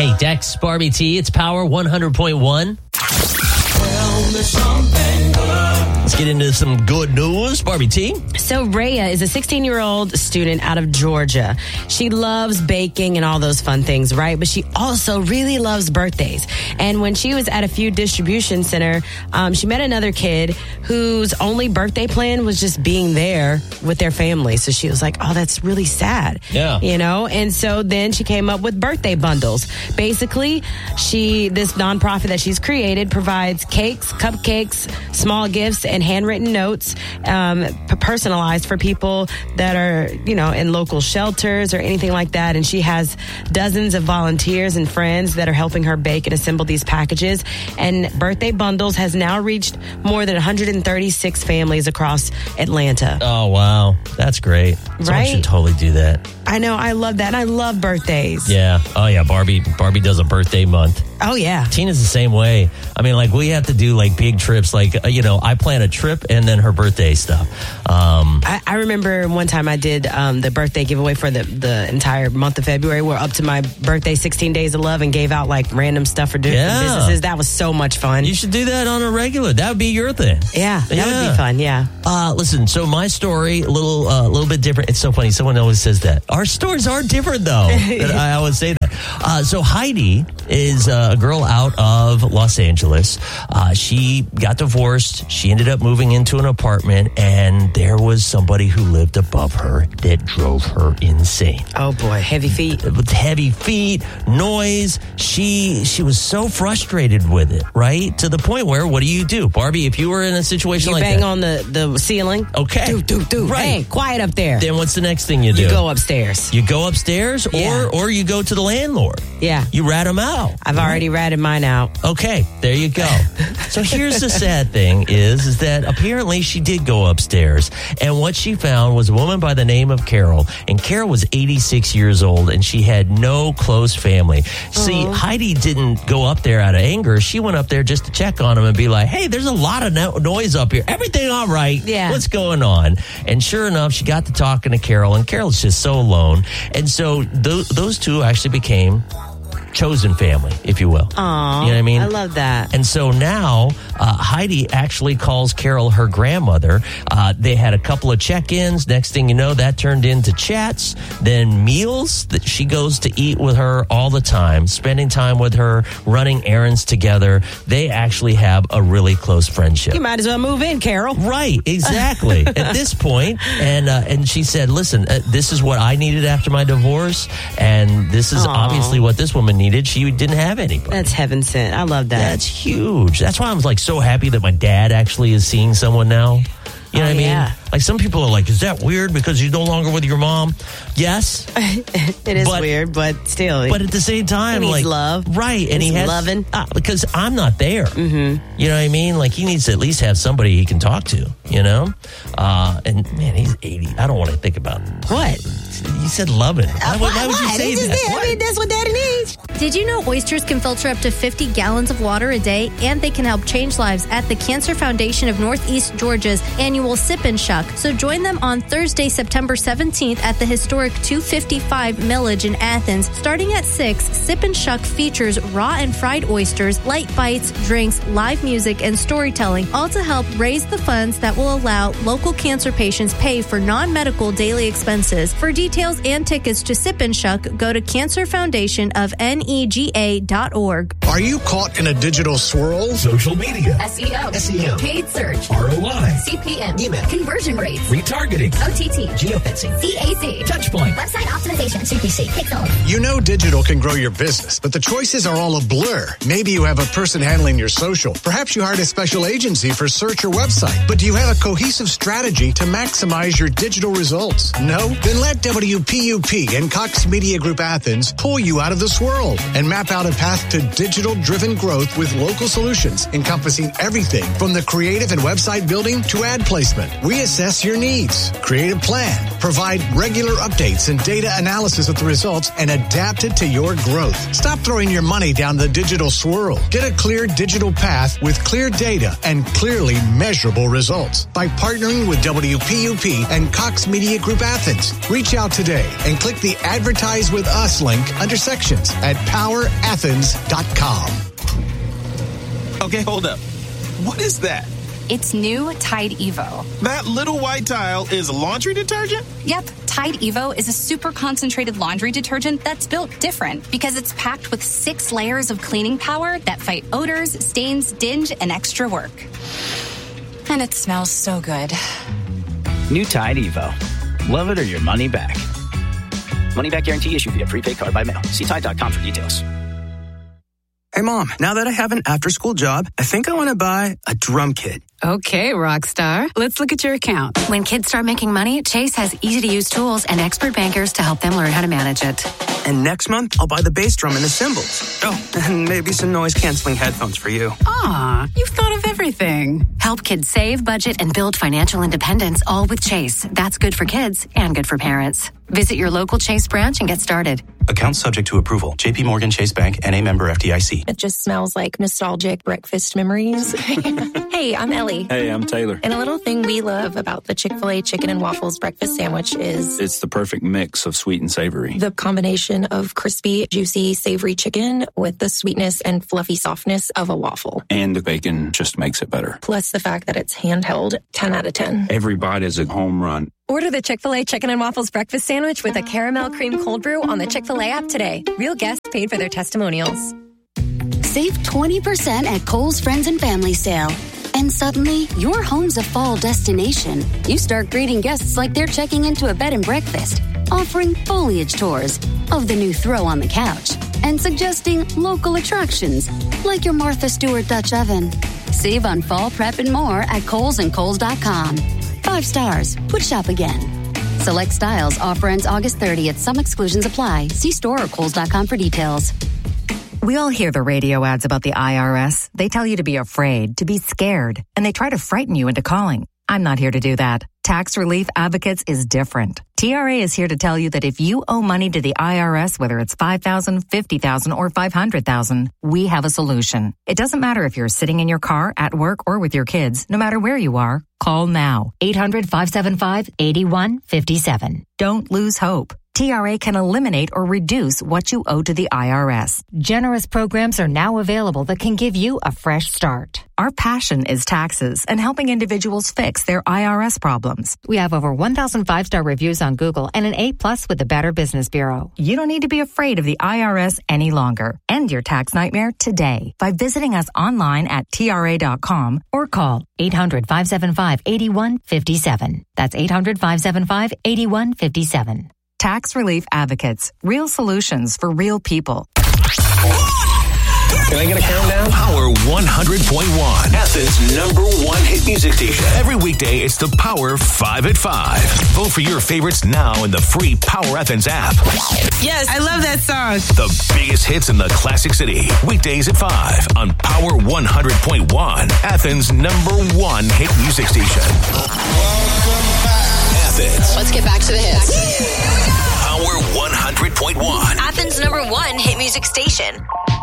Hey, Dex, Barbie T, it's Power 100.1. Let's get into some good news. Barbie T. So Rhea is a 16-year-old student out of Georgia. She loves baking and all those fun things, right? But she also really loves birthdays. And when she was at a food distribution center, she met another kid whose only birthday plan was just being there with their family. So she was like, oh, that's really sad. Yeah. You know? And so then she came up with birthday bundles. Basically, this nonprofit that she's created provides cakes, cupcakes, small gifts, and handwritten notes, personalized for people that are, in local shelters or anything like that. And she has dozens of volunteers and friends that are helping her bake and assemble these packages. And Birthday Bundles has now reached more than 136 families across Atlanta. Oh, wow. That's great. Someone Right? should totally do that. I know. I love that. And I love birthdays. Yeah. Oh, yeah. Barbie does a birthday month. Oh, yeah. Tina's the same way. I mean, we have to do big trips. I plan a trip and then her birthday stuff. I remember one time I did the birthday giveaway for the entire month of February. We're up to my birthday, 16 Days of Love, and gave out random stuff for different businesses. That was so much fun. You should do that on a regular. That would be your thing. Yeah, that would be fun. Yeah. Listen, so my story, a little bit different. It's so funny. Someone always says that. Our stories are different, though. I always say that. So Heidi is a girl out of Los Angeles. She got divorced. She ended up moving into an apartment, and there was somebody who lived above her that drove her insane. Oh, boy. Heavy feet. With heavy feet, noise. She was so frustrated with it, right? To the point where, what do? Barbie, if you were in a situation you like bang that. on the ceiling. Okay. Do. Right. Hey, quiet up there. Then what's the next thing you do? You go upstairs. You go upstairs, Yeah. or you go to the landlord. Yeah. You rat him out. I've already ratted mine out. Okay, there you go. So here's the sad thing is that apparently she did go upstairs, and what she found was a woman by the name of Carol, and Carol was 86 years old, and she had no close family. See, Heidi didn't go up there out of anger. She went up there just to check on him and be like, hey, there's a lot of noise up here. Everything all right? Yeah. What's going on? And sure enough, she got to talking to Carol, and Carol's just so alone. And so those two actually became chosen family, if you will. Aw, you know what I mean? I love that. And so now Heidi actually calls Carol her grandmother. They had a couple of check-ins. Next thing you know, that turned into chats, then meals that she goes to eat with her all the time, spending time with her, running errands together. They actually have a really close friendship. You might as well move in, Carol. Right, exactly. At this point, and she said, listen, this is what I needed after my divorce, and this is obviously what this woman needed. She didn't have anybody. That's heaven sent. I love that. That's huge. That's why I'm so happy that my dad actually is seeing someone now. You know what I mean? Yeah. Some people are like, is that weird because you're no longer with your mom? Yes. It is weird, but still. But at the same time, he needs love. Right. And he has loving. because I'm not there. Mm-hmm. You know what I mean? He needs to at least have somebody he can talk to, and man, he's 80. I don't want to think about it. What? You said loving. Why would you say that? I mean, that's what Daddy needs. Did you know oysters can filter up to 50 gallons of water a day, and they can help change lives at the Cancer Foundation of Northeast Georgia's annual Sip and Shuck? So join them on Thursday, September 17th at the historic 255 Millage in Athens. Starting at 6, Sip and Shuck features raw and fried oysters, light bites, drinks, live music, and storytelling, all to help raise the funds that will allow local cancer patients pay for non-medical daily expenses. For details and tickets to Sip and Shuck, go to cancerfoundationofnega.org. Are you caught in a digital swirl? Social media, SEO, paid search, ROI, CPM, email, conversion rates, retargeting, OTT, geofencing, CAC, Touchpoint, website optimization, CPC, Pixel. You know digital can grow your business, but the choices are all a blur. Maybe you have a person handling your social. Perhaps you hired a special agency for search or website. But do you have a cohesive strategy to maximize your digital results? No? Then let WPUP and Cox Media Group Athens pull you out of the swirl and map out a path to digital digital-driven growth with local solutions encompassing everything from the creative and website building to ad placement. We assess your needs, create a plan, provide regular updates and data analysis of the results, and adapt it to your growth. Stop throwing your money down the digital swirl. Get a clear digital path with clear data and clearly measurable results by partnering with WPUP and Cox Media Group Athens. Reach out today and click the Advertise with Us link under sections at powerathens.com. Okay, hold up. What is that? It's new Tide Evo. That little white tile is laundry detergent? Yep, Tide Evo is a super concentrated laundry detergent that's built different because it's packed with 6 layers of cleaning power that fight odors, stains, dinge, and extra work. And it smells so good. New Tide Evo. Love it or your money back. Money back guarantee issued via prepaid card by mail. See Tide.com for details. Hey, Mom, now that I have an after-school job, I think I want to buy a drum kit. Okay, Rockstar. Let's look at your account. When kids start making money, Chase has easy-to-use tools and expert bankers to help them learn how to manage it. And next month, I'll buy the bass drum and the cymbals. Oh, and maybe some noise-canceling headphones for you. Aw, you've thought of everything. Help kids save, budget, and build financial independence, all with Chase. That's good for kids and good for parents. Visit your local Chase branch and get started. Account subject to approval. J.P. Morgan Chase Bank, N.A. member FDIC. It just smells like nostalgic breakfast memories. Hey, I'm Ellie. Hey, I'm Taylor. And a little thing we love about the Chick-fil-A chicken and waffles breakfast sandwich is... it's the perfect mix of sweet and savory. The combination of crispy, juicy, savory chicken with the sweetness and fluffy softness of a waffle. And the bacon just makes it better. Plus the fact that it's handheld, 10 out of 10. Every bite is a home run. Order the Chick-fil-A Chicken and Waffles Breakfast Sandwich with a caramel cream cold brew on the Chick-fil-A app today. Real guests paid for their testimonials. Save 20% at Kohl's Friends and Family Sale. And suddenly, your home's a fall destination. You start greeting guests like they're checking into a bed and breakfast, offering foliage tours of the new throw on the couch, and suggesting local attractions like your Martha Stewart Dutch oven. Save on fall prep and more at Kohl's and Kohl's.com. 5 stars. Would shop again. Select styles. Offer ends August 30th. Some exclusions apply. See store or Kohl's.com for details. We all hear the radio ads about the IRS. They tell you to be afraid, to be scared, and they try to frighten you into calling. I'm not here to do that. Tax Relief Advocates is different. TRA is here to tell you that if you owe money to the IRS, whether it's $5,000, $50,000, or $500,000, we have a solution. It doesn't matter if you're sitting in your car, at work, or with your kids. No matter where you are, call now. 800-575-8157. Don't lose hope. TRA can eliminate or reduce what you owe to the IRS. Generous programs are now available that can give you a fresh start. Our passion is taxes and helping individuals fix their IRS problems. We have over 1,000 5-star reviews on Google and an A+ with the Better Business Bureau. You don't need to be afraid of the IRS any longer. End your tax nightmare today by visiting us online at TRA.com or call 800-575-8157. That's 800-575-8157. Tax Relief Advocates. Real solutions for real people. Can I get a countdown? Power 100.1. Athens' #1 hit music station. Every weekday, it's the Power 5 at 5. Vote for your favorites now in the free Power Athens app. Yes, I love that song. The biggest hits in the Classic City. Weekdays at 5 on Power 100.1. Athens' #1 hit music station. Athens. Let's get back to the hits. Power 100.1. Athens' #1 hit music station.